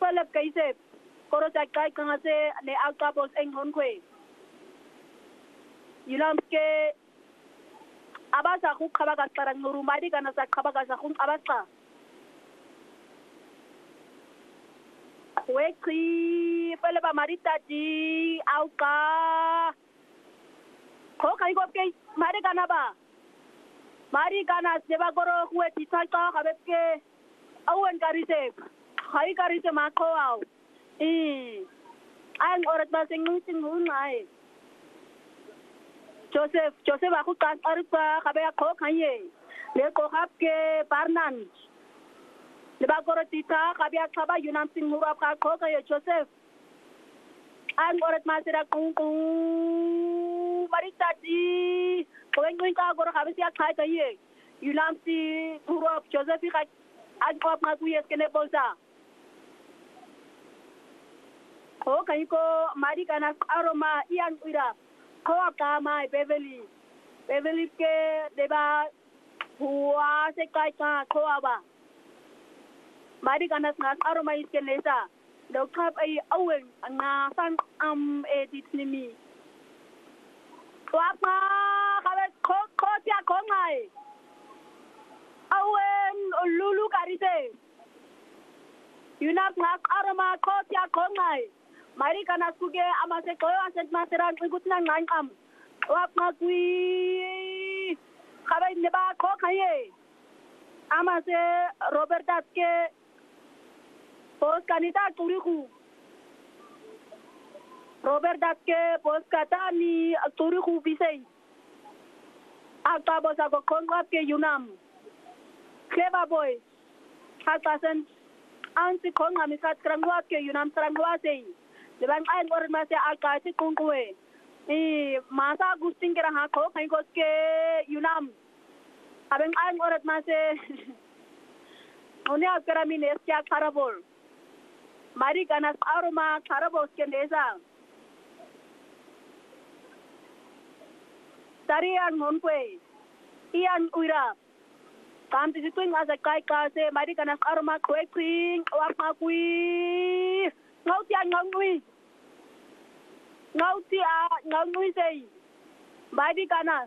Philip kaise koro jakai kangase ne altabos enghonque yulamske abasa khu khabaga tarang nurumadi kana sa khabaga sa khun abasa wekri Philip marita di auka ko kai go ke mari kana ba mari kana seba goro huwe titaka kabeke awen karise hai karise makho au ang orat ba sing hunai Joseph aku kan arpa kabe ko kanye le ko ke parnan le ba goro tita kabe akaba yunam sing hurap ka ko kaye Joseph ang orat masira kung marita di When ka goro kabe siya kai kaye yunam si hurap Joseph ka agop ma kuye skene bolsa ko kai ko mari kana aroma ian uira ko ka mai Beverly ke deba huwa se kai ka ko aba mari kana ngas aroma iskene sa do kap ai awen nga sang editnimi Wapa kabe ko tia ko ngai awen lulu karise yunap ngas aroma ko tia ko ngai mari kana suge amase ko aset maseran ikut nang am wapa kui kabe neba ko kaye amase Roberta ke pos kanita turiku Robert Datke pos katani turiku bisay akabos ako kongrap ke yunam Clever boy hatasan ansi konga misat krangwat ke yunam krangwate lebang ain orat mase akati kungkuwe masa gusting kira hako kai gos ke yunam abeng ain orat mase unia keramines kya karabol mari ganas aroma karabos ke desa Tarian monque ian uira kam ti tuing asa kai ka se mari kana aroma kwekring wapa kui ngauti sei mari kana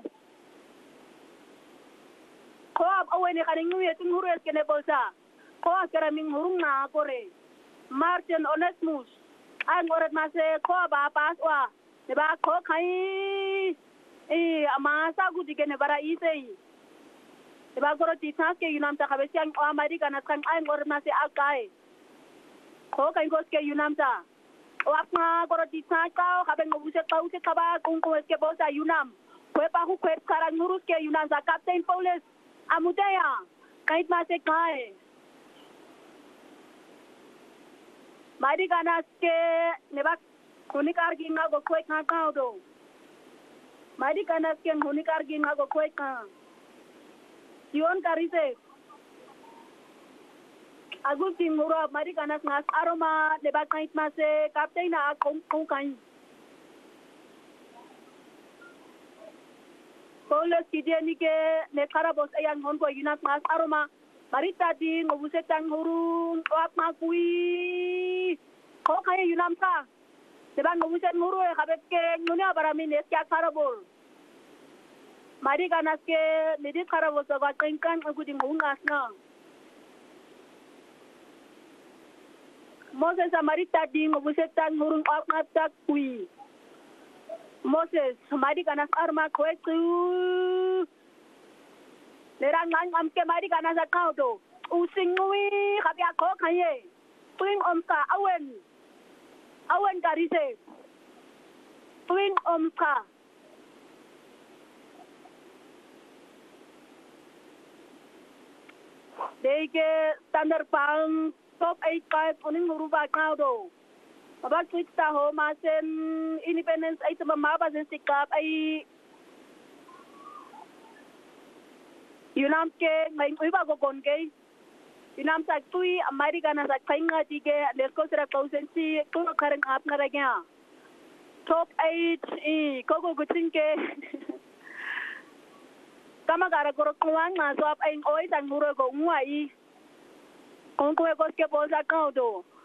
ko ab aweni kana ngui tin huru eskene bolsa ko akara min hurung na kore Martin Onesmus ang orat mase ko ba paswa ne ba ko kai amasa gudi gene bara isei ba goro titake yunam ta kabesi ang amari kana kan ay ngor na si akay ko kay goske yunam ta wak nga goro titaka kaben ngubuse kausi kaba kung ko eske bosa yunam ko pa ku kwet karang nurus ke yunam sa Captain Paules amudaya kahit mase kay mari kana ke nebak kunikar ginga go kwet nga do Mari kana ken hunikar ginga go kweka. Sion karise. Agul timura mari kana ngas aroma leba kait mase kapten na kong kain. Polo sidiani ke ne karabos ayan hon ko yunat ngas aroma mari tadi ngobuse tang hurun wap makui. Ko kaya yunam ka. Sebang nguset nguru kabet ke ngunya barami nes kya karabol mari ganas ke nedit karabol so ga tengkan aku di ngungas na Moses amari tadi nguset tang ngurung op ngata kui Moses mari ganas arma kwetu lerang ngang am ke mari ganas akau do using ngui kabya ko kaye tuing omka awen karise tuing omka deke standard pang top 8 kai kuning huruba kaudo babak twita ho masen independence ay tumama sen sikap ay yunam ke ngayon iba go konke Inam sa tui Amerika na sa kainga tige lesko sira kausensi kuno kareng ap na ragya top 8 koko gutin ke kama gara goro kuang na so ap aing oi sang muro go ngwai kung ko ke bosa kaudo